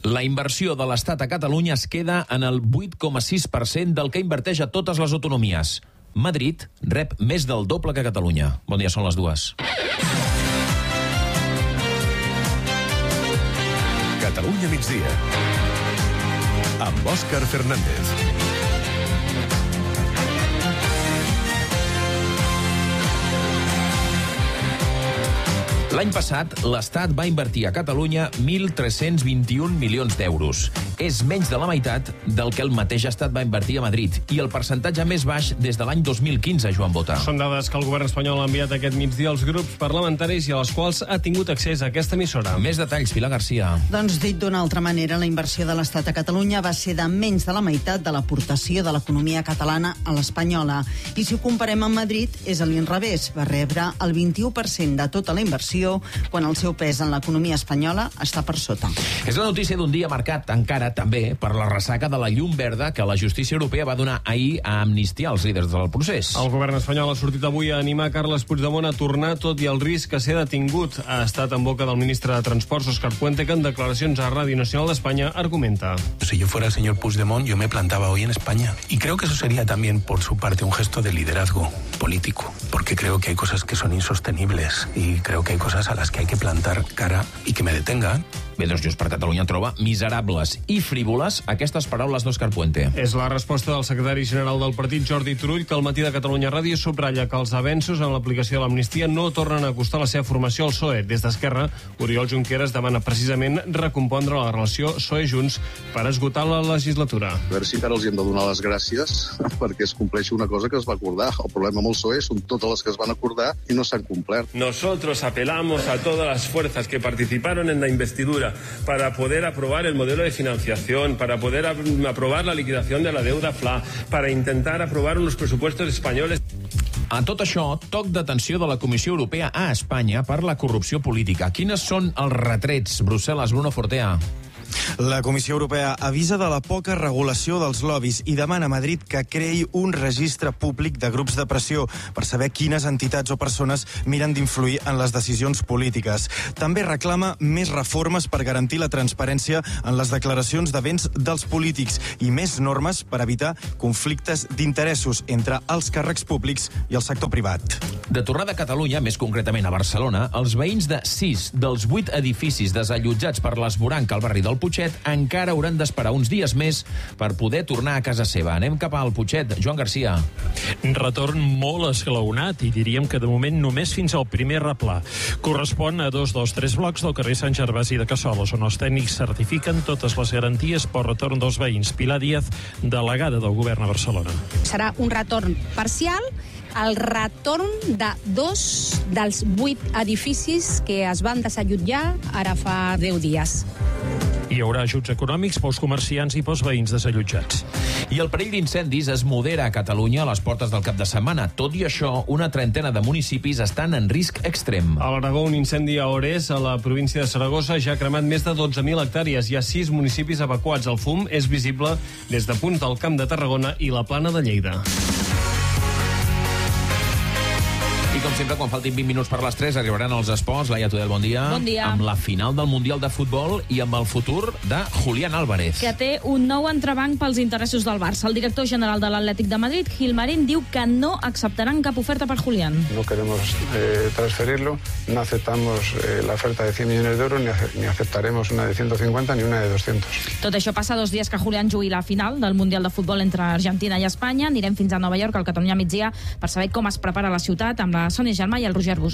La inversió de l'Estat a Catalunya es queda en el 8,6% del que inverteix a totes les autonomies. Madrid rep més del doble que Catalunya. Bon dia, són les 2. Catalunya migdia amb Òscar Fernández. L'any passat, l'Estat va invertir a Catalunya 1.321 milions d'euros. És menys de la meitat del que el mateix Estat va invertir a Madrid i el percentatge més baix des de l'any 2015, Joan Bota. Són dades que el govern espanyol ha enviat aquest migdia als grups parlamentaris i a les quals ha tingut accés a aquesta emissora. Més detalls, Pilar Garcia. Doncs dit d'una altra manera, la inversió de l'Estat a Catalunya va ser de menys de la meitat de l'aportació de l'economia catalana a l'espanyola. I si ho comparem amb Madrid, és a l'inrevés. Va rebre el 21% de tota la inversió quan el seu pes en l'economia espanyola està per sota. És la notícia d'un dia marcat encara també per la ressaca de la llum verda que la justícia europea va donar ahir a amnistiar els líders del procés. El govern espanyol ha sortit avui a animar Carles Puigdemont a tornar tot i el risc que ser detingut. Ha estat en boca del ministre de Transports, Óscar Puente, que en declaracions a Ràdio Nacional d'Espanya argumenta. Si yo fuera el señor Puigdemont, yo me plantaba hoy en España. Y creo que eso sería también por su parte un gesto de liderazgo político, porque creo que hay cosas que son insostenibles y creo que hay cosas a las que hay que plantar cara y que me detengan. Bé, doncs Junts per Catalunya troba miserables i frívoles aquestes paraules d'Òscar Puente. És la resposta del secretari general del partit, Jordi Turull, que al matí de Catalunya Ràdio subratlla que els avenços en l'aplicació de l'amnistia no tornen a costar la seva formació al PSOE. Des d'Esquerra, Oriol Junqueras demana precisament recompondre la relació PSOE-Junts per esgotar la legislatura. A veure si encara els hem de donar les gràcies perquè es compleixi una cosa que es va acordar. El problema amb el PSOE són totes les que es van acordar i no s'han complert. Nosotros apelamos a todas las fuerzas que participaron en la investidura para poder aprobar el modelo de financiación, para poder aprobar la liquidación de la deuda FLA, para intentar aprobar unos presupuestos españoles. A tot això, toc d'atenció de la Comissió Europea a Espanya per la corrupció política. Quines són els retrets? Brussel·les, Bruno Fortea. La Comissió Europea avisa de la poca regulació dels lobbies i demana a Madrid que creï un registre públic de grups de pressió per saber quines entitats o persones miren d'influir en les decisions polítiques. També reclama més reformes per garantir la transparència en les declaracions de béns dels polítics i més normes per evitar conflictes d'interessos entre els càrrecs públics i el sector privat. De tornada a Catalunya, més concretament a Barcelona, els veïns de 6 dels 8 edificis desallotjats per l'esvoranc al barri del Putxet encara hauran d'esperar uns dies més per poder tornar a casa seva. Anem cap al Putxet. Joan Garcia. Retorn molt esglaonat i diríem que de moment només fins al primer replà. Correspon a 2 dels 3 blocs del carrer Sant Gervasi de Cassoles, on els tècnics certifiquen totes les garanties per retorn dels veïns. Pilar Díaz, delegada del govern a Barcelona. Serà un retorn parcial, el retorn de 2 dels 8 edificis que es van desallotjar ara fa 10 dies. Hi haurà ajuts econòmics pels comerciants i pels veïns desallotjats. I el perill d'incendis es modera a Catalunya a les portes del cap de setmana. Tot i això, una trentena de municipis estan en risc extrem. A l'Aragó, un incendi a Ores, a la província de Saragossa, ja ha cremat més de 12.000 hectàrees. Hi ha 6 municipis evacuats. El fum és visible des de punts del Camp de Tarragona i la Plana de Lleida. I com sempre, quan faltin 20 minuts per les 3, arribaran els esports. Laia Tudel, bon dia. Bon dia. Amb la final del Mundial de Futbol i amb el futur de Julián Álvarez. Que té un nou entrebanc pels interessos del Barça. El director general de l'Atlètic de Madrid, Gilmarín, diu que no acceptaran cap oferta per Julián. No queremos transferirlo, no aceptamos la oferta de 100 millones de euros, ni aceptaremos una de 150 ni una de 200. Tot això passa 2 dies que Julián jugui la final del Mundial de Futbol entre Argentina i Espanya. Anirem fins a Nova York, al Catalunya migdia, per saber com es prepara la ciutat amb la Sònia Germà i el Roger Busa.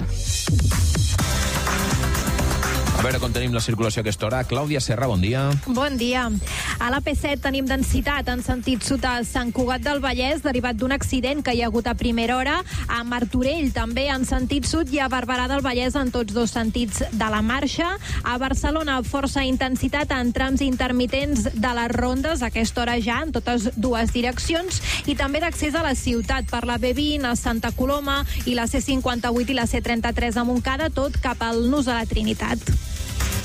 A veure com tenim la circulació a aquesta hora. Clàudia Serra, bon dia. Bon dia. A l'AP7 tenim densitat en sentit sud a Sant Cugat del Vallès, derivat d'un accident que hi ha hagut a primera hora. A Martorell, també en sentit sud, i a Barberà del Vallès en tots 2 sentits de la marxa. A Barcelona, força intensitat en trams intermitents de les rondes, a aquesta hora ja en totes 2 direccions, i també d'accés a la ciutat per la B20 a Santa Coloma i la C58 i la C33 a Montcada, tot cap al Nus de la Trinitat. Per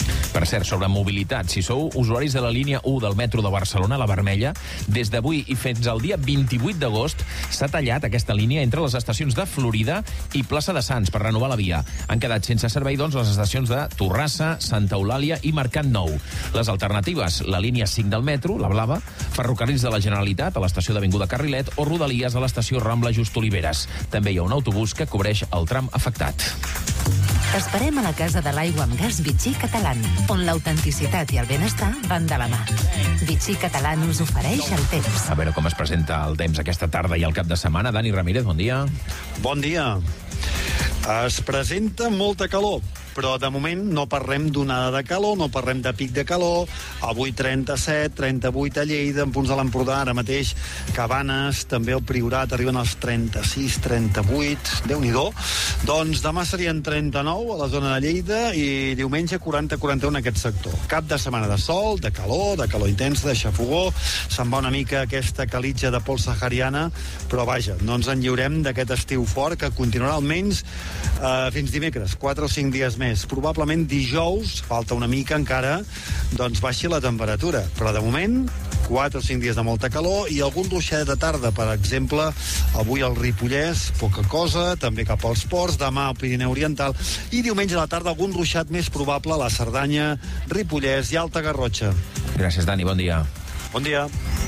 Per cert, sobre mobilitat, si sou usuaris de la línia 1 del metro de Barcelona, la vermella, des d'avui i fins al dia 28 d'agost s'ha tallat aquesta línia entre les estacions de Florida i Plaça de Sants per renovar la via. Han quedat sense servei, doncs, les estacions de Torrassa, Santa Eulàlia i Mercat Nou. Les alternatives, la línia 5 del metro, la blava, ferrocarrils de la Generalitat a l'estació d'Avinguda Carrilet o Rodalies a l'estació Rambla Just Oliveres. També hi ha un autobús que cobreix el tram afectat. T'esperem a la Casa de l'Aigua amb Gas Vichy Catalán, on l'autenticitat i el benestar van de la mà. Vichy Catalán us ofereix el temps. A veure com es presenta el temps aquesta tarda i el cap de setmana. Dani Ramírez, bon dia. Bon dia. Es presenta molta calor, però de moment no parlem d'onada de calor, no parlem de pic de calor. Avui 37, 38 a Lleida, en punts de l'Empordà, ara mateix Cabanes, també el Priorat, arriben als 36, 38, Déu-n'hi-do. Doncs demà serien 39 a la zona de Lleida i diumenge 40-41 en aquest sector. Cap de setmana de sol, de calor intensa, de xafogó, se'n va una mica aquesta calitja de pols sahariana, però vaja, no ens en lliurem d'aquest estiu fort que continuarà almenys fins dimecres, 4 o 5 dies més. Probablement dijous, falta una mica encara, doncs baixi la temperatura. Però de moment, 4 o 5 dies de molta calor i algun ruixadet de tarda, per exemple, avui al Ripollès, poca cosa, també cap als ports, demà al Pirineu Oriental i diumenge a la tarda algun ruixat més probable a la Cerdanya, Ripollès i Alta Garrotxa. Gràcies, Dani, bon dia. Bon dia.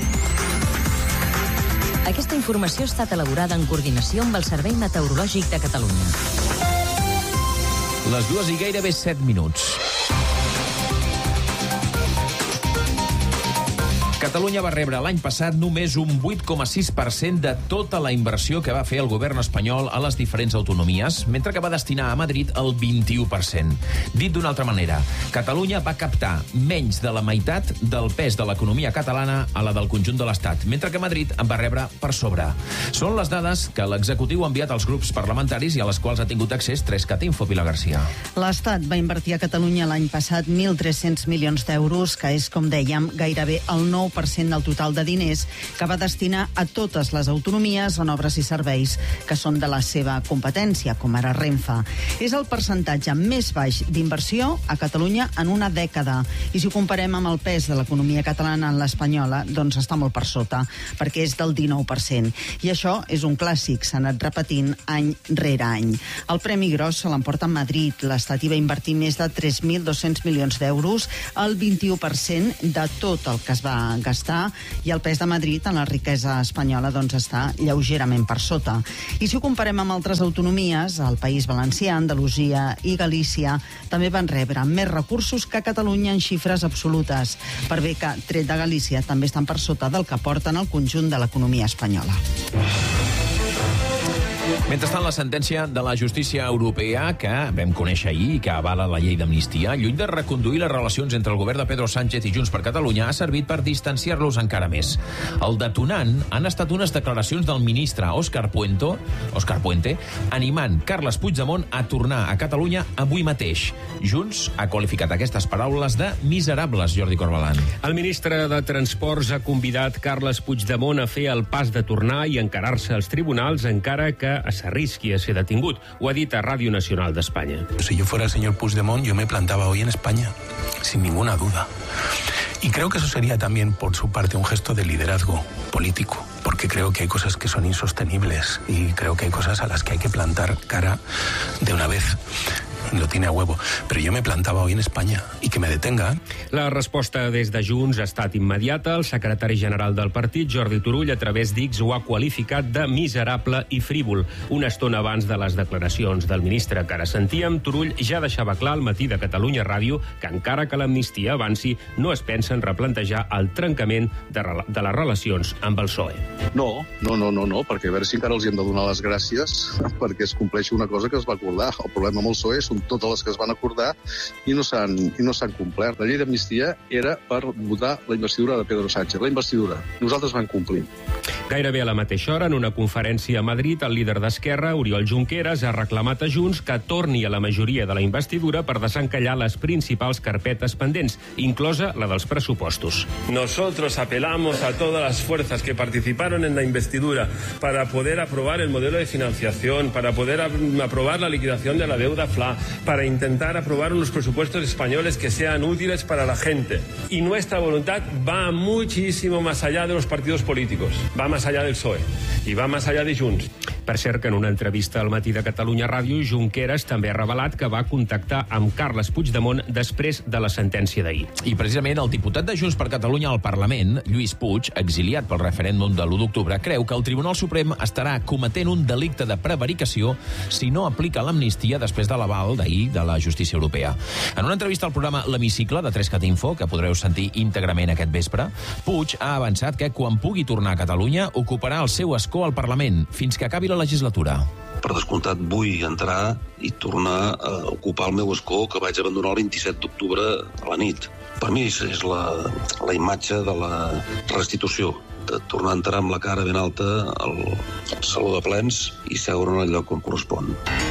Aquesta informació ha estat elaborada en coordinació amb el Servei Meteorològic de Catalunya. Les 2 i gairebé 7 minuts. Catalunya va rebre l'any passat només un 8,6% de tota la inversió que va fer el govern espanyol a les diferents autonomies, mentre que va destinar a Madrid el 21%. Dit d'una altra manera, Catalunya va captar menys de la meitat del pes de l'economia catalana a la del conjunt de l'Estat, mentre que Madrid en va rebre per sobre. Són les dades que l'executiu ha enviat als grups parlamentaris i a les quals ha tingut accés 3cat Info, Pilar Garcia. L'Estat va invertir a Catalunya l'any passat 1.300 milions d'euros, que és, com dèiem, gairebé el 9% del total de diners que va destinar a totes les autonomies en obres i serveis que són de la seva competència, com ara Renfe. És el percentatge més baix d'inversió a Catalunya en una dècada. I si ho comparem amb el pes de l'economia catalana en l'espanyola, doncs està molt per sota, perquè és del 19%. I això és un clàssic, s'ha anat repetint any rere any. El premi gros se l'emporta a Madrid. L'Estat hi va invertir més de 3.200 milions d'euros, el 21% de tot el que es va gastar, i el pes de Madrid en la riquesa espanyola doncs està lleugerament per sota. I si ho comparem amb altres autonomies, el País Valencià, Andalusia i Galícia també van rebre més recursos que Catalunya en xifres absolutes, per bé que, tret de Galícia, també estan per sota del que aporten el conjunt de l'economia espanyola. Mentrestant, la sentència de la justícia europea, que vam conèixer ahir i que avala la llei d'amnistia, lluny de reconduir les relacions entre el govern de Pedro Sánchez i Junts per Catalunya, ha servit per distanciar-los encara més. El detonant han estat unes declaracions del ministre Òscar Puente, animant Carles Puigdemont a tornar a Catalunya avui mateix. Junts ha qualificat aquestes paraules de miserables, Jordi Corbalan. El ministre de Transports ha convidat Carles Puigdemont a fer el pas de tornar i encarar-se als tribunals encara que s'arrisqui a ser detingut. Ho ha dit a Ràdio Nacional d'Espanya. Si yo fuera el señor Puigdemont, yo me plantaba hoy en España, sin ninguna duda. Y creo que eso sería también, por su parte, un gesto de liderazgo político, porque creo que hay cosas que son insostenibles y creo que hay cosas a las que hay que plantar cara de una vez. Lo tiene a huevo. Pero yo me plantaba hoy en España y que me detenga. La resposta des de Junts ha estat immediata. El secretari general del partit, Jordi Turull, a través d'X ho ha qualificat de miserable i frívol. Una estona abans de les declaracions del ministre que ara sentíem, Turull ja deixava clar al matí de Catalunya Ràdio que encara que l'amnistia avanci, no es pensa en replantejar el trencament de les relacions amb el PSOE. No, perquè a veure si encara els hem de donar les gràcies perquè es compleixi una cosa que es va acordar. El problema amb el PSOE són totes les que es van acordar i no s'han complert. La llei d'amnistia era per votar la investidura de Pedro Sánchez. La investidura. Nosaltres vam complir. Gairebé a la mateixa hora, en una conferència a Madrid, el líder d'Esquerra, Oriol Junqueras, ha reclamat a Junts que torni a la majoria de la investidura per desencallar les principals carpetes pendents, inclosa la dels pressupostos. Nosotros apelamos a todas las fuerzas que participaron en la investidura para poder aprobar el modelo de financiación, para poder aprobar la liquidación de la deuda FLA, para intentar aprobar unos presupuestos españoles que sean útiles para la gente. Y nuestra voluntad va muchísimo más allá de los partidos políticos, va más allá del PSOE i va més allà de Junts. Per cert, que en una entrevista al Matí de Catalunya Ràdio, Junqueras també ha revelat que va contactar amb Carles Puigdemont després de la sentència d'ahir. I precisament el diputat de Junts per Catalunya al Parlament, Lluís Puig, exiliat pel referèndum de l'1 d'octubre, creu que el Tribunal Suprem estarà cometent un delicte de prevaricació si no aplica l'amnistia després de l'aval d'ahir de la justícia europea. En una entrevista al programa L'Hemicicle de 3cat Info, que podreu sentir íntegrament aquest vespre, Puig ha avançat que quan pugui tornar a Catalunya ocuparà el seu escó al Parlament fins que acabi la legislatura. Per descomptat, vull entrar i tornar a ocupar el meu escó que vaig abandonar el 27 d'octubre a la nit. Per mi és la imatge de la restitució, de tornar a entrar amb la cara ben alta al saló de plens i seure en el lloc on correspon.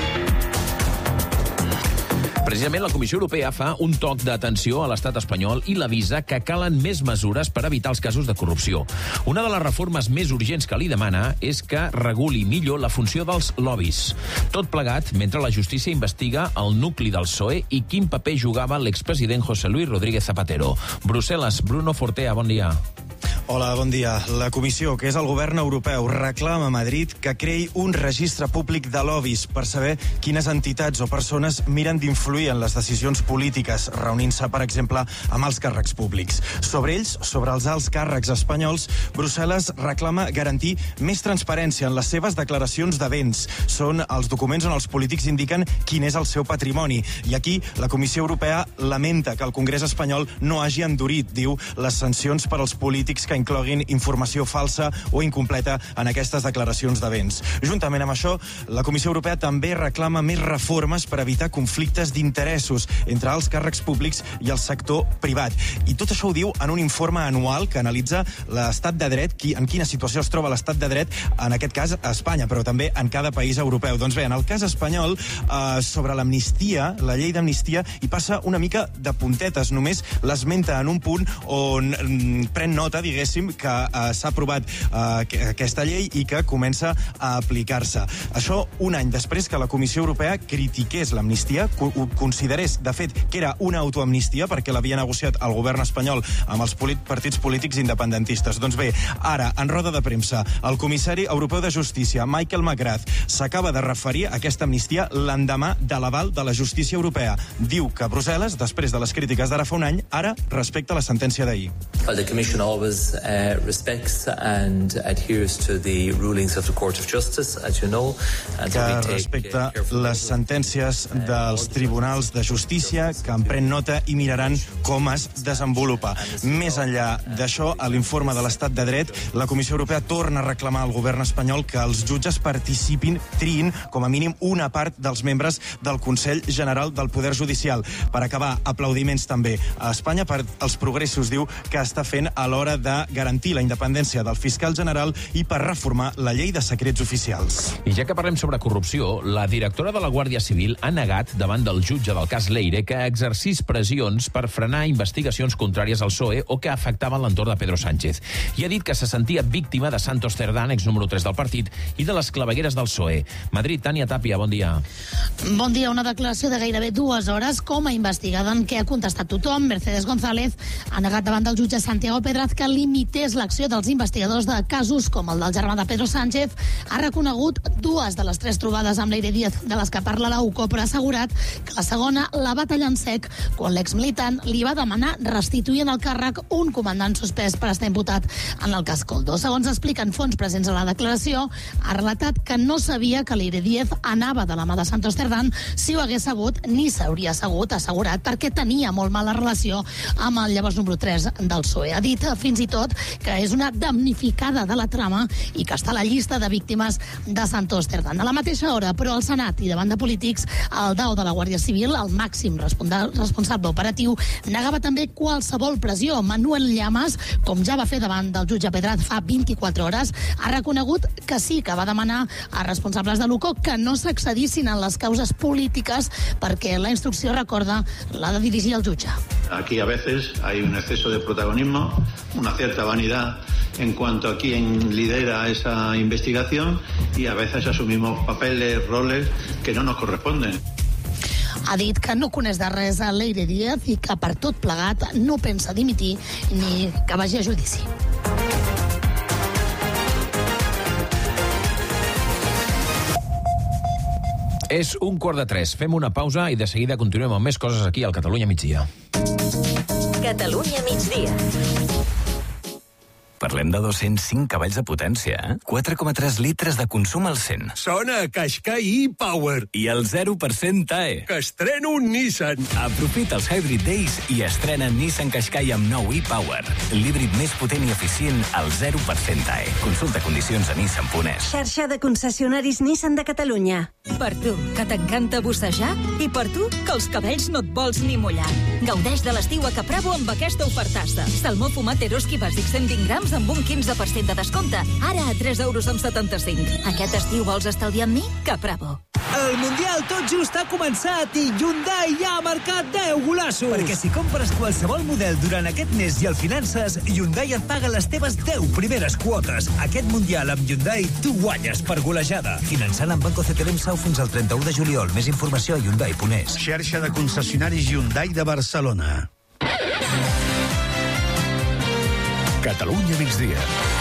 Precisament la Comissió Europea fa un toc d'atenció a l'estat espanyol i l'avisa que calen més mesures per evitar els casos de corrupció. Una de les reformes més urgents que li demana és que reguli millor la funció dels lobbies. Tot plegat mentre la justícia investiga el nucli del PSOE i quin paper jugava l'expresident José Luis Rodríguez Zapatero. Brussel·les, Bruno Fortea, bon dia. Hola, bon dia. La Comissió, que és el govern europeu, reclama a Madrid que creï un registre públic de lobbies per saber quines entitats o persones miren d'influir en les decisions polítiques, reunint-se, per exemple, amb els càrrecs públics. Sobre ells, sobre els alts càrrecs espanyols, Brussel·les reclama garantir més transparència en les seves declaracions de béns. Són els documents on els polítics indiquen quin és el seu patrimoni. I aquí la Comissió Europea lamenta que el Congrés espanyol no hagi endurit, diu, les sancions per als polítics que incloguin informació falsa o incompleta en aquestes declaracions de béns. Juntament amb això, la Comissió Europea també reclama més reformes per evitar conflictes d'interessos entre els càrrecs públics i el sector privat. I tot això ho diu en un informe anual que analitza l'estat de dret, en quina situació es troba l'estat de dret, en aquest cas a Espanya, però també en cada país europeu. Doncs bé, en el cas espanyol, sobre l'amnistia, la llei d'amnistia, hi passa una mica de puntetes. Només l'esmenta en un punt on pren nota, diguéssim, que s'ha aprovat aquesta llei i que comença a aplicar-se. Això un any després que la Comissió Europea critiqués l'amnistia, considerés, de fet, que era una autoamnistia perquè l'havia negociat el govern espanyol amb els partits polítics independentistes. Doncs bé, ara, en roda de premsa, el comissari europeu de Justícia, Michael McGrath, s'acaba de referir a aquesta amnistia l'endemà de l'aval de la justícia europea. Diu que Brussel·les, després de les crítiques d'ara fa un any, ara respecta la sentència d'ahir. The Commission always respects and adheres to the rulings of the Court of Justice, as you know. Que respecta les sentències dels tribunals de justícia, que en pren nota i miraran com es desenvolupa. Més enllà d'això, a l'informe de l'estat de dret, la Comissió Europea torna a reclamar al govern espanyol que els jutges participin, triïn, com a mínim, una part dels membres del Consell General del Poder Judicial. Per acabar, aplaudiments també a Espanya per els progressos, diu, que està fent a l'hora de garantir la independència del fiscal general i per reformar la llei de secrets oficials. I ja que parlem sobre corrupció, la directora de la Guàrdia Civil ha negat davant del jutge del cas Leire que exercís pressions per frenar investigacions contràries al PSOE o que afectaven l'entorn de Pedro Sánchez. I ha dit que se sentia víctima de Santos Cerdán, exnúmero 3 del partit, i de les clavegueres del PSOE. Madrid, Tània Tàpia, bon dia. Bon dia. Una declaració de gairebé 2 hores com a investigada en què ha contestat tothom. Mercedes González ha negat davant del jutge Santiago Pedraz que limités l'acció dels investigadors de casos com el del germà de Pedro Sánchez. Ha reconegut 2 de les 3 trobades amb Leire Díaz de les que parla la UCO, però ha assegurat que la segona la va tallar en sec quan l'exmilitant li va demanar restituir en el càrrec un comandant suspès per estar imputat en el cas Coldo. Segons expliquen fonts presents a la declaració, ha relatat que no sabia que Leire Díaz anava de la mà de Santos Cerdán. Si ho hagués sabut, ni s'hauria assegurat, perquè tenia molt mala relació amb el llavors número 3 del PSOE. Ha dit fins i tot tot que és una damnificada de la trama i que està a la llista de víctimes de Santosterdam. A la mateixa hora, però, al Senat i davant de polítics, el DAO de la Guàrdia Civil, el màxim responsable operatiu, negava també qualsevol pressió. Manuel Llamas, com ja va fer davant del jutge Pedraz fa 24 hores, ha reconegut que sí, que va demanar a responsables de l'UCO que no s'excedissin en les causes polítiques perquè la instrucció, recorda, l'ha de dirigir el jutge. Aquí a veces hay un exceso de protagonismo, una cierta vanidad en cuanto a quién lidera esa investigación y a veces asumimos papeles, roles que no nos corresponden. Ha dit que no coneix de res a Leire Díaz i que per tot plegat no pensa dimitir ni que vagi a judici. És 2:45. Fem una pausa i de seguida continuem amb més coses aquí al Catalunya migdia. Catalunya migdia. Parlem de 205 cavalls de potència, 4,3 litres de consum al 100. Sona a Qashqai e-Power. I el 0% TAE. Que estreno un Nissan. Aprofita els Hybrid Days i estrena Nissan Qashqai amb nou e-Power. L'híbrid més potent i eficient al 0% TAE. Consulta condicions a Nissan.es. Xarxa de concessionaris Nissan de Catalunya. Per tu, que t'encanta bussejar, i per tu, que els cabells no et vols ni mullar. Gaudeix de l'estiu a Capravo amb aquesta ofertassa. Salmó fumat Eroski bàsic 120 grams amb un 15% de descompte. Ara a 3,75 €. Aquest estiu vols estalviar amb mi? Capravo. El Mundial tot just ha començat i Hyundai ja ha marcat 10 golaços. Perquè si compres qualsevol model durant aquest mes i el finances, Hyundai et paga les teves 10 primeres quotes. Aquest Mundial amb Hyundai tu guanyes per golejada. Finançant amb Banco CTLM Sau fins al 31 de juliol. Més informació a Hyundai.es. Xarxa de concessionaris Hyundai de Barcelona. Catalunya migdia.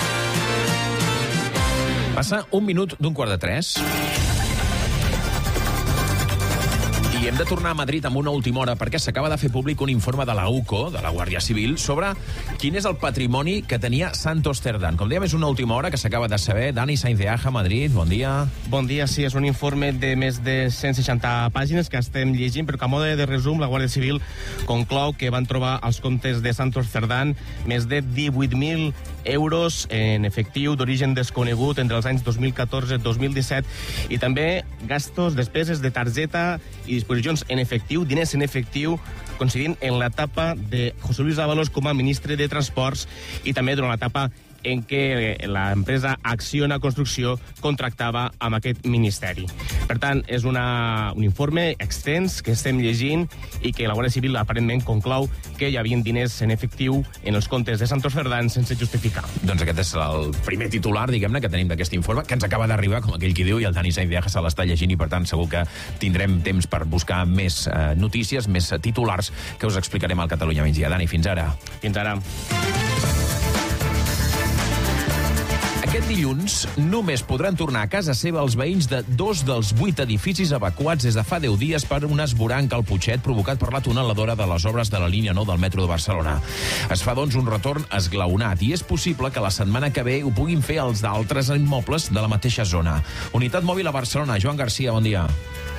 Passa 1 minut d'2:45. I hem de tornar a Madrid amb una última hora perquè s'acaba de fer públic un informe de la UCO, de la Guàrdia Civil, sobre quin és el patrimoni que tenia Santosterdam. Com dèiem, és una última hora que s'acaba de saber. Dani Sainz de Aja, Madrid, bon dia. Bon dia, sí, és un informe de més de 160 pàgines que estem llegint, però que a mode de resum la Guàrdia Civil conclou que van trobar als comptes de Santosterdam més de 18.000 euros en efectiu d'origen desconegut entre els anys 2014 i 2017 i també gastos, despeses de targeta i disposicions en efectiu, diners en efectiu, coincidint en l'etapa de José Luis Ábalos com a ministre de Transports i també durant l'etapa en què l'empresa Acciona Construcció contractava amb aquest ministeri. Per tant, és un informe extens que estem llegint i que la Guàrdia Civil aparentment conclou que hi havia diners en efectiu en els comptes de Santosterdam sense justificar. Doncs aquest és el primer titular, diguem-ne, que tenim d'aquest informe, que ens acaba d'arribar, com aquell qui diu, i el Dani Sainz de Aja se l'està llegint i, per tant, segur que tindrem temps per buscar més notícies, més titulars que us explicarem al Catalunya migdia. Dani, fins ara. Fins ara. Aquest dilluns només podran tornar a casa seva els veïns de 2 dels 8 edificis evacuats des de fa 10 dies per un esvoranc al Putxet provocat per la tuneladora de les obres de la línia 9 del metro de Barcelona. Es fa, doncs, un retorn esglaonat i és possible que la setmana que ve ho puguin fer els d'altres immobles de la mateixa zona. Unitat Mòbil a Barcelona. Joan Garcia, bon dia.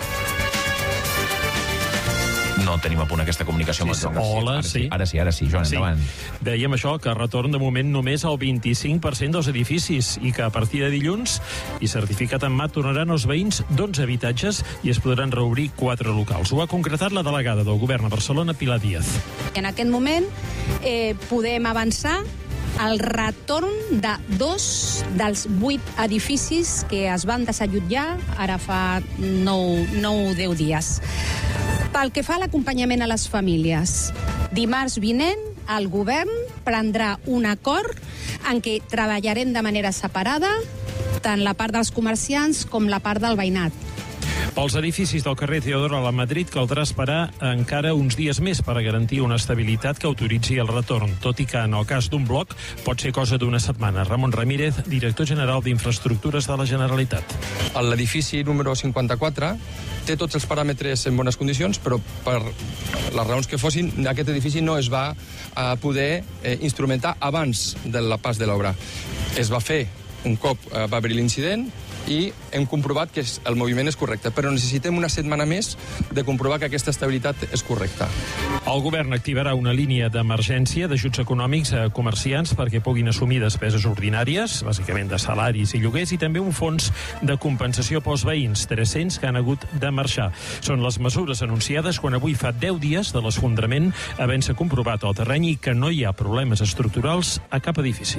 No tenim a punt aquesta comunicació amb el Joan Garcia. Hola, sí. Ara sí, Joan, endavant. Dèiem això, que retorn de moment només al 25% dels edificis i que a partir de dilluns i certificat en mà tornaran els veïns d'11 habitatges i es podran reobrir 4 locals. Ho ha concretat la delegada del govern a Barcelona, Pilar Díaz. En aquest moment podem avançar el retorn de 2 dels 8 edificis que es van desallotjar ara fa 9-10 dies. Pel que fa a l'acompanyament a les famílies, dimarts vinent el govern prendrà un acord en què treballarem de manera separada tant la part dels comerciants com la part del veïnat. Pels edificis del carrer Teodoro a la Madrid caldrà esperar encara uns dies més per a garantir una estabilitat que autoritzi el retorn, tot i que en el cas d'un bloc pot ser cosa d'una setmana. Ramon Ramírez, director general d'Infraestructures de la Generalitat. L'edifici número 54 té tots els paràmetres en bones condicions, però per les raons que fossin, aquest edifici no es va poder instrumentar abans del pas de l'obra. Es va fer un cop va haver l'incident i hem comprovat que el moviment és correcte, però necessitem una setmana més de comprovar que aquesta estabilitat és correcta. El govern activarà una línia d'emergència d'ajuts econòmics a comerciants perquè puguin assumir despeses ordinàries, bàsicament de salaris i lloguers, i també un fons de compensació pels veïns, 300 que han hagut de marxar. Són les mesures anunciades quan avui fa 10 dies de l'esfondrament, havent-se comprovat al terreny i que no hi ha problemes estructurals a cap edifici.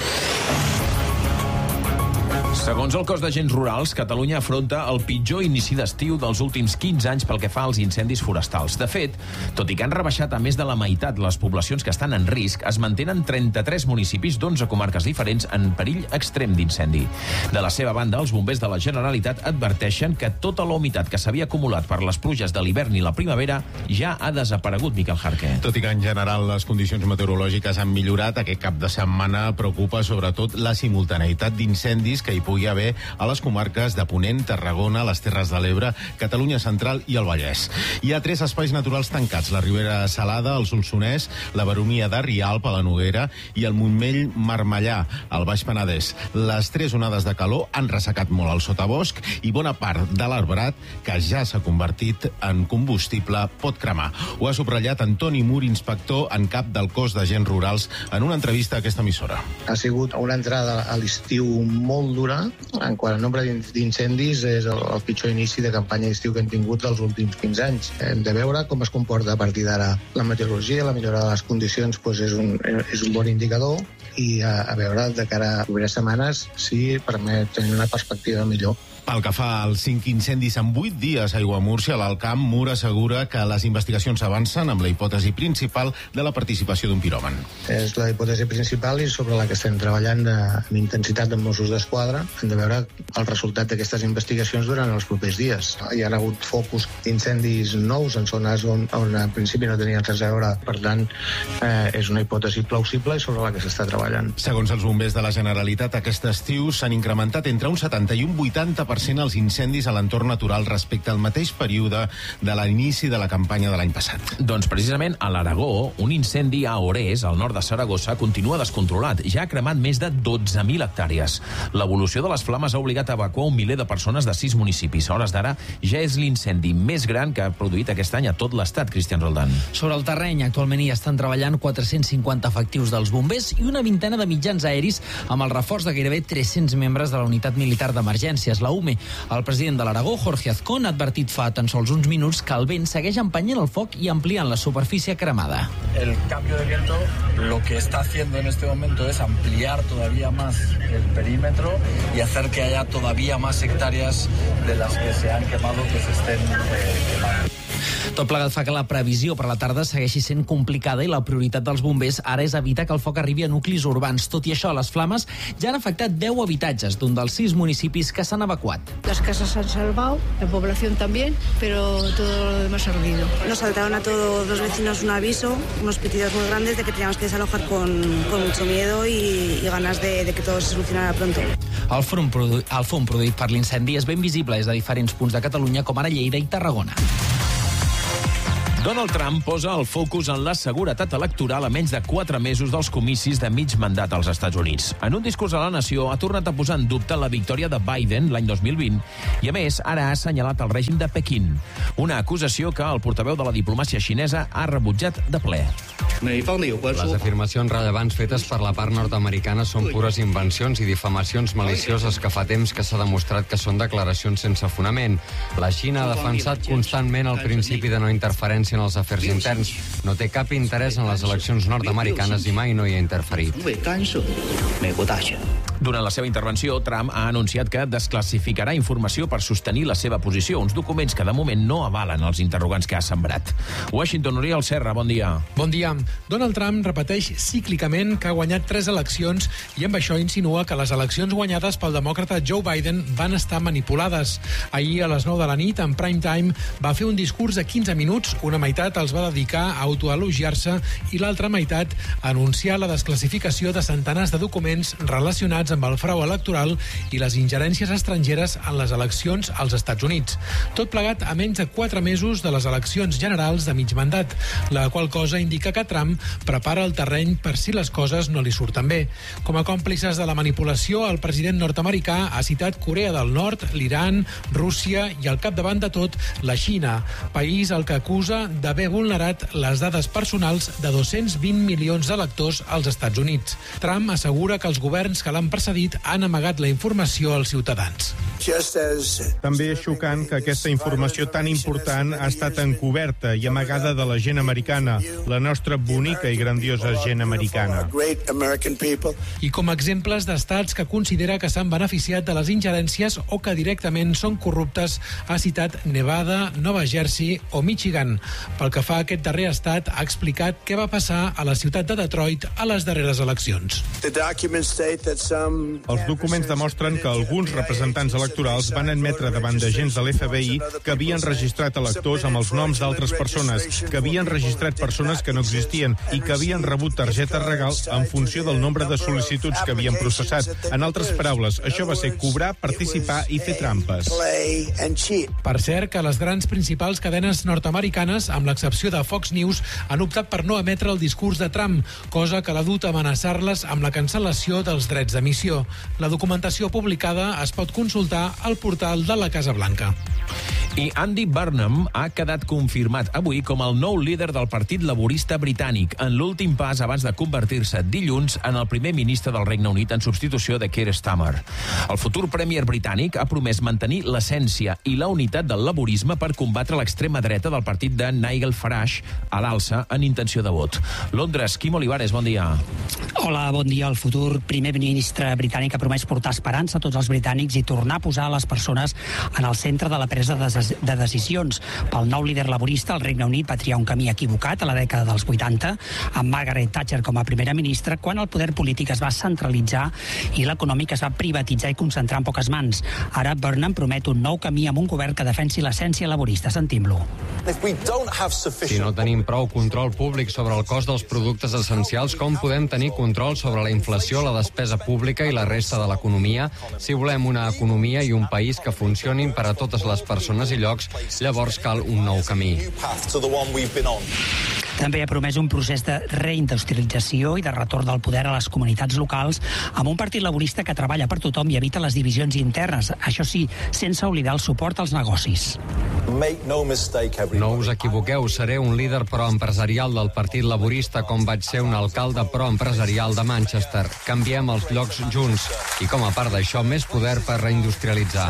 Segons el cos d'agents rurals, Catalunya afronta el pitjor inici d'estiu dels últims 15 anys pel que fa als incendis forestals. De fet, tot i que han rebaixat a més de la meitat les poblacions que estan en risc, es mantenen 33 municipis d'11 comarques diferents en perill extrem d'incendi. De la seva banda, els bombers de la Generalitat adverteixen que tota la humitat que s'havia acumulat per les pluges de l'hivern i la primavera ja ha desaparegut, Miquel Jarque. Tot i que en general les condicions meteorològiques han millorat, aquest cap de setmana preocupa sobretot la simultaneïtat d'incendis que hi pugui haver a les comarques de Ponent, Tarragona, les Terres de l'Ebre, Catalunya Central i el Vallès. Hi ha 3 espais naturals tancats, la Ribera Salada, el Solsonès, la Baronia de Rialp, a la Noguera, i el Montmell Marmellà, al Baix Penedès. Les 3 onades de calor han ressecat molt el sotabosc i bona part de l'arbrat, que ja s'ha convertit en combustible, pot cremar. Ho ha subratllat Antoni Mur, inspector en cap del cos d'agents rurals, en una entrevista a aquesta emissora. Ha sigut una entrada a l'estiu molt dura. En quant al nombre d'incendis, és el pitjor inici de campanya d'estiu que hem tingut dels últims 15 anys. Hem de veure com es comporta a partir d'ara la meteorologia, la millora de les condicions és un bon indicador, i a veure de cara a les properes setmanes si permet tenir una perspectiva millor. Pel que fa als 5 incendis en 8 dies a Aiguamúrcia, l'Alt Camp, Mur assegura que les investigacions avancen amb la hipòtesi principal de la participació d'un piròman. És la hipòtesi principal i sobre la que estem treballant amb intensitat amb Mossos d'Esquadra. Hem de veure el resultat d'aquestes investigacions durant els propers dies. Hi ha hagut focus d'incendis nous en zones on en principi no tenien res a veure. Per tant, és una hipòtesi plausible i sobre la que s'està treballant. Segons els bombers de la Generalitat, aquest estiu s'han incrementat entre un 70 i un 80% els incendis a l'entorn natural respecte al mateix període de l'inici de la campanya de l'any passat. Doncs precisament a l'Aragó, un incendi a Orés, al nord de Saragossa, continua descontrolat. Ja ha cremat més de 12.000 hectàrees. L'evolució de les flames ha obligat a evacuar un miler de persones de 6 municipis. A hores d'ara ja és l'incendi més gran que ha produït aquest any a tot l'estat, Cristian Roldán. Sobre el terreny, actualment hi estan treballant 450 efectius dels bombers i una vintena de mitjans aeris amb el reforç de gairebé 300 membres de la unitat militar d'emergències, la UME. El president de l'Aragó, Jorge Azcón, ha advertit fa tan sols uns minuts que el vent segueix empenyent el foc i ampliant la superfície cremada. El cambio de viento lo que está haciendo en este momento es ampliar todavía más el perímetro y hacer que haya todavía más hectáreas de las que se han quemado que se estén quemando. Tot plegat fa que la previsió per la tarda segueixi sent complicada i la prioritat dels bombers ara és evitar que el foc arribi a nuclis urbans. Tot i això, les flames ja han afectat 10 habitatges d'un dels 6 municipis que s'han evacuat. Las casas se han salvado, la población también, pero todo lo demás ha ardido. Nos saltaron a todos los vecinos un aviso, unos pitidos muy grandes de que teníamos que desalojar con mucho miedo y ganas de que todo se solucionara pronto. El fum produït per l'incendi és ben visible des de diferents punts de Catalunya, com ara Lleida i Tarragona. Donald Trump posa el focus en la seguretat electoral a menys de 4 mesos dels comicis de mig mandat als Estats Units. En un discurs a la nació ha tornat a posar en dubte la victòria de Biden l'any 2020 i, a més, ara ha assenyalat el règim de Pequín, una acusació que el portaveu de la diplomàcia xinesa ha rebutjat de ple. Les afirmacions rellevants fetes per la part nord-americana són pures invencions i difamacions malicioses que fa temps que s'ha demostrat que són declaracions sense fonament. La Xina ha defensat constantment el principi de no interferència en els afers interns. No té cap interès en les eleccions nord-americanes i mai no hi ha interferit. Durant la seva intervenció, Trump ha anunciat que desclassificarà informació per sostenir la seva posició, uns documents que de moment no avalen els interrogants que ha sembrat. Washington, Oriol Serra, bon dia. Bon dia. Donald Trump repeteix cíclicament que ha guanyat 3 eleccions i amb això insinua que les eleccions guanyades pel demòcrata Joe Biden van estar manipulades. Ahir a les 9 de la nit, en prime time, va fer un discurs de 15 minuts, una meitat els va dedicar a autoelogiar-se i l'altra meitat a anunciar la desclassificació de centenars de documents relacionats amb el frau electoral i les ingerències estrangeres en les eleccions als Estats Units. Tot plegat a menys de 4 mesos de les eleccions generals de mig mandat, la qual cosa indica que Trump prepara el terreny per si les coses no li surten bé. Com a còmplices de la manipulació, el president nord-americà ha citat Corea del Nord, l'Iran, Rússia i al capdavant de tot, la Xina, país al que acusa d'haver vulnerat les dades personals de 220 milions d'electors als Estats Units. Trump assegura que els governs que l'han precedit han amagat la informació als ciutadans. També és xocant que aquesta informació tan important ha estat encoberta i amagada de la gent americana, la nostra bonica i grandiosa gent americana. I com a exemples d'estats que considera que s'han beneficiat de les ingerències o que directament són corruptes, ha citat Nevada, Nova Jersey o Michigan. Pel que fa a aquest darrer estat, ha explicat què va passar a la ciutat de Detroit a les darreres eleccions. Els documents demostren que alguns representants electorals van admetre davant d'agents de l'FBI que havien registrat electors amb els noms d'altres persones, que havien registrat persones que no existien i que havien rebut targetes regals en funció del nombre de sol·licituds que havien processat. En altres paraules, això va ser cobrar, participar i fer trampes. Per cert, que les grans principals cadenes nord-americanes, amb l'excepció de Fox News, han optat per no emetre el discurs de Trump, cosa que l'ha dut a amenaçar-les amb la cancel·lació dels drets d'emissió. La documentació publicada es pot consultar al portal de la Casa Blanca. I Andy Burnham ha quedat confirmat avui com el nou líder del Partit Laborista Britànic, en l'últim pas abans de convertir-se dilluns en el primer ministre del Regne Unit en substitució de Keir Starmer. El futur premier britànic ha promès mantenir l'essència i la unitat del laborisme per combatre l'extrema dreta del partit de Nigel Farage a l'alça en intenció de vot. Londres, Quim Olivares, bon dia. Hola, bon dia. El futur primer ministre britànic ha promès portar esperança a tots els britànics i tornar a posar les persones en el centre de la presa de decisions. Pel nou líder laborista, el Regne Unit va triar un camí equivocat a la dècada dels 80, amb Margaret Thatcher com a primera ministra, quan el poder polític es va centralitzar i l'econòmic es va privatitzar i concentrar en poques mans. Ara Burnham promet un nou camí amb un govern que defensi l'essència laborista. Sentim-lo. Si no tenim prou control públic sobre el cost dels productes essencials, com podem tenir control sobre la inflació, la despesa pública i la resta de l'economia? Si volem una economia i un país que funcionin per a totes les persones i llocs, llavors cal un nou camí. També ha promès un procés de reindustrialització i de retorn del poder a les comunitats locals amb un partit laborista que treballa per tothom i evita les divisions internes, això sí, sense oblidar el suport als negocis. No us equivoqueu, seré un líder proempresarial del Partit Laborista com vaig ser un alcalde proempresarial de Manchester. Canviem els llocs junts i, com a part d'això, més poder per reindustrialitzar.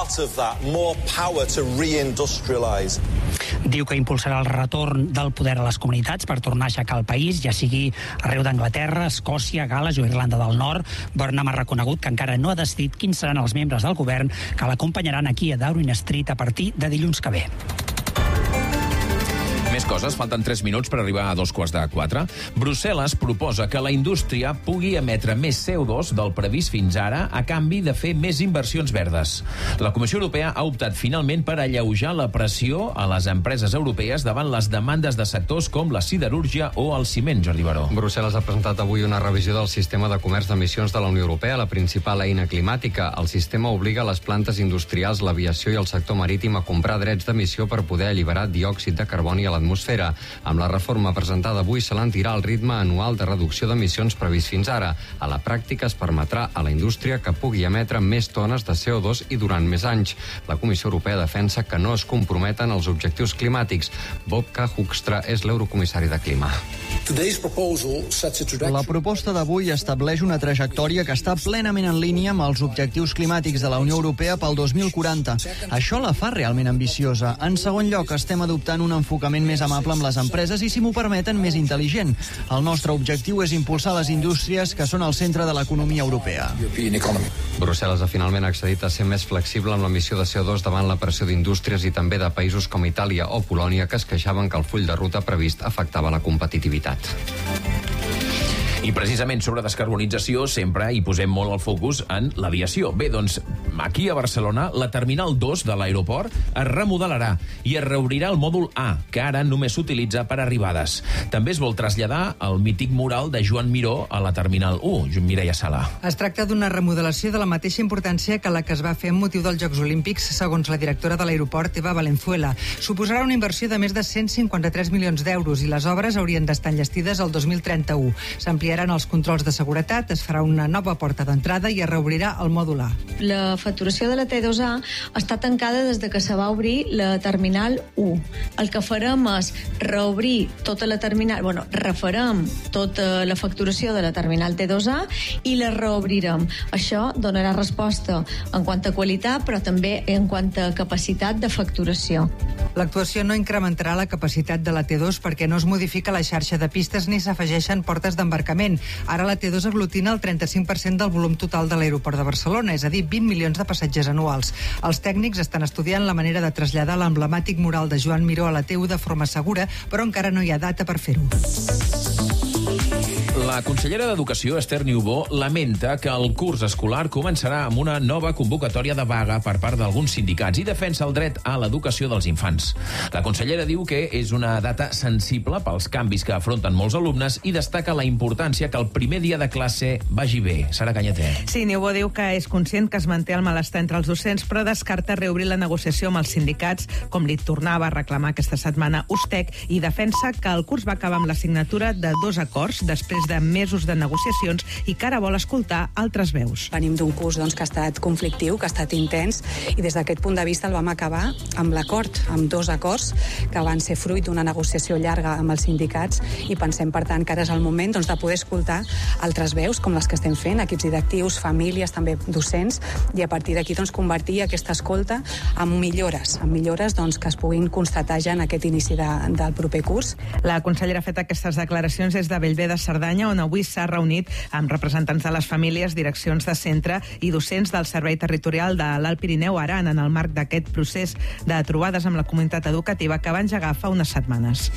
Diu que impulsarà el retorn del poder a les comunitats per tornar a aixecar el país, ja sigui arreu d'Anglaterra, Escòcia, Gal·les o Irlanda del Nord. Burnham ha reconegut que encara no ha decidit quins seran els membres del govern que l'acompanyaran aquí a Downing Street a partir de dilluns que ve. Més coses, falten 3 minuts per arribar a 3:45. Brussel·les proposa que la indústria pugui emetre més CO2 del previst fins ara a canvi de fer més inversions verdes. La Comissió Europea ha optat finalment per alleujar la pressió a les empreses europees davant les demandes de sectors com la siderúrgia o el ciment, Jordi Baró. Brussel·les ha presentat avui una revisió del sistema de comerç d'emissions de la Unió Europea, la principal eina climàtica. El sistema obliga les plantes industrials, l'aviació i el sector marítim a comprar drets d'emissió per poder alliberar diòxid de carboni a l'atmosfera. Amb la reforma presentada avui s'alentirà el ritme anual de reducció d'emissions previst fins ara. A la pràctica es permetrà a la indústria que pugui emetre més tones de CO2 i durant més anys. La Comissió Europea defensa que no es comprometen als objectius climàtics. Bobka Hoekstra és l'eurocomissari de Clima. La proposta d'avui estableix una trajectòria que està plenament en línia amb els objectius climàtics de la Unió Europea pel 2040. Això la fa realment ambiciosa. En segon lloc, estem adoptant un enfocament més amable amb les empreses i, si m'ho permeten, més intel·ligent. El nostre objectiu és impulsar les indústries que són al centre de l'economia europea. Brussel·les ha finalment accedit a ser més flexible amb l'emissió de CO2 davant la pressió d'indústries i també de països com Itàlia o Polònia, que es queixaven que el full de ruta previst afectava la competitivitat. I precisament sobre descarbonització sempre hi posem molt el focus en l'aviació. Bé, doncs, Aquí a Barcelona, la terminal 2 de l'aeroport es remodelarà i es reobrirà el mòdul A, que ara només s'utilitza per arribades. També es vol traslladar el mític mural de Joan Miró a la terminal 1, Mireia Sala. Es tracta d'una remodelació de la mateixa importància que la que es va fer amb motiu dels Jocs Olímpics, segons la directora de l'aeroport, Eva Valenzuela. Suposarà una inversió de més de 153 milions d'euros i les obres haurien d'estar enllestides el 2031. S'ampliaran els controls de seguretat, es farà una nova porta d'entrada i es reobrirà el mòdul A. La facturació de la T2A està tancada des de que se va obrir la terminal 1. El que farem és reobrir tota la terminal, refarem tota la facturació de la terminal T2A i la reobrirem. Això donarà resposta en quant a qualitat, però també en quant a capacitat de facturació. L'actuació no incrementarà la capacitat de la T2 perquè no es modifica la xarxa de pistes ni s'afegeixen portes d'embarcament. Ara la T2 aglutina el 35% del volum total de l'aeroport de Barcelona, és a dir, 20 milions de passatgers anuals. Els tècnics estan estudiant la manera de traslladar l'emblemàtic mural de Joan Miró a la T1 de forma segura, però encara no hi ha data per fer-ho. La consellera d'Educació, Esther Niubó, lamenta que el curs escolar començarà amb una nova convocatòria de vaga per part d'alguns sindicats i defensa el dret a l'educació dels infants. La consellera diu que és una data sensible pels canvis que afronten molts alumnes i destaca la importància que el primer dia de classe vagi bé. Sara Canyater. Sí, Niubó diu que és conscient que es manté el malestar entre els docents, però descarta reobrir la negociació amb els sindicats, com li tornava a reclamar aquesta setmana USTEC, i defensa que el curs va acabar amb la signatura de 2 acords després de mesos de negociacions i que ara vol escoltar altres veus. Venim d'un curs que ha estat conflictiu, que ha estat intens, i des d'aquest punt de vista el vam acabar amb l'acord, amb 2 acords que van ser fruit d'una negociació llarga amb els sindicats, i pensem, per tant, que ara és el moment de poder escoltar altres veus, com les que estem fent, equips directius, famílies, també docents, i a partir d'aquí convertir aquesta escolta en millores que es puguin constatar ja en aquest inici del proper curs. La consellera ha fet aquestes declaracions des de Bellver de Cerdanya, on avui s'ha reunit amb representants de les famílies, direccions de centre i docents del Servei Territorial de l'Alt Pirineu Aran en el marc d'aquest procés de trobades amb la comunitat educativa que va engegar fa unes setmanes.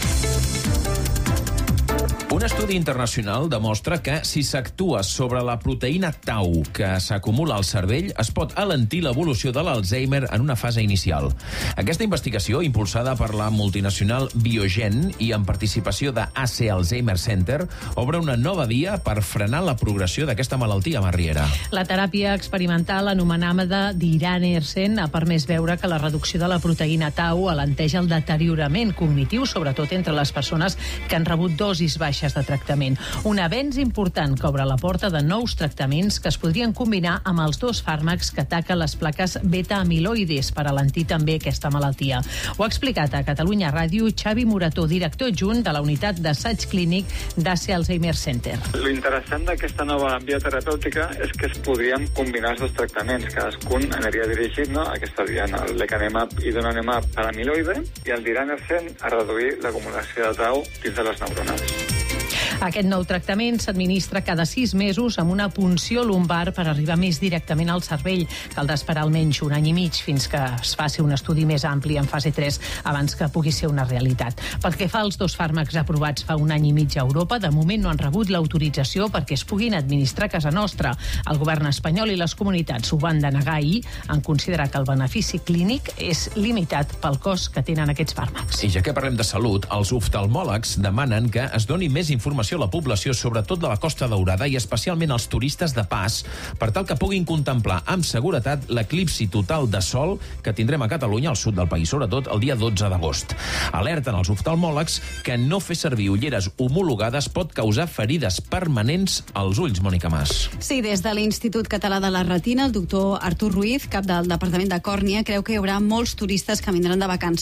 Un estudi internacional demostra que si s'actua sobre la proteïna tau que s'acumula al cervell, es pot alentir l'evolució de l'Alzheimer en una fase inicial. Aquesta investigació, impulsada per la multinacional Biogen i amb participació de AC Alzheimer Center, obre una nova via per frenar la progressió d'aquesta malaltia, Marriera. La teràpia experimental anomenada d'Iranersen ha permès veure que la reducció de la proteïna tau alenteja el deteriorament cognitiu, sobretot entre les persones que han rebut dosis baixes de tractament. Un avenç important que obre la porta de nous tractaments que es podrien combinar amb els 2 fàrmacs que ataquen les plaques beta-amiloides per alentir també aquesta malaltia. Ho ha explicat a Catalunya Ràdio Xavi Morató, director adjunt de la unitat d'assaig clínic d'AC Alzheimer Center. Lo interessant d'aquesta nova via terapèutica és que es podrien combinar els 2 tractaments. Cadascun aniria dirigit a aquesta via, el lecanemab i donanemab per amiloide i el d'Iranersen a reduir l'acumulació de tau dins de les neurones. Aquest nou tractament s'administra cada 6 mesos amb una punció lumbar per arribar més directament al cervell. Caldrà esperar almenys 1 any i mig fins que es faci un estudi més ampli en fase 3 abans que pugui ser una realitat. Pel que fa als 2 fàrmacs aprovats fa 1 any i mig a Europa, de moment no han rebut l'autorització perquè es puguin administrar a casa nostra. El govern espanyol i les comunitats ho van denegar ahir en considerar que el benefici clínic és limitat pel cost que tenen aquests fàrmacs. I ja que parlem de salut, els oftalmòlegs demanen que es doni més informació a la població, sobretot de la Costa Daurada i especialment als turistes de pas, per tal que puguin contemplar amb seguretat l'eclipsi total de sol que tindrem a Catalunya, al sud del país, sobretot el dia 12 d'agost. Alerten els oftalmòlegs que no fer servir ulleres homologades pot causar ferides permanents als ulls, Mònica Mas. Sí, des de l'Institut Català de la Retina, el doctor Artur Ruiz, cap del Departament de Còrnia, creu que hi haurà molts turistes que vindran de vacances